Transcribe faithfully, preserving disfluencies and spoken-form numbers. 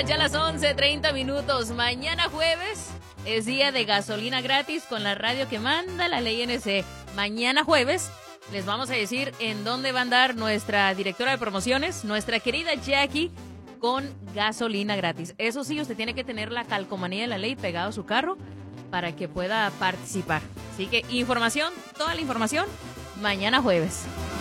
ya las once treinta minutos. Mañana jueves es día de gasolina gratis con la radio que manda la ley N C. Mañana jueves les vamos a decir en dónde va a andar nuestra directora de promociones, nuestra querida Jackie, con gasolina gratis. Eso sí, usted tiene que tener la calcomanía de la ley pegado a su carro para que pueda participar. Así que información, toda la información, mañana jueves.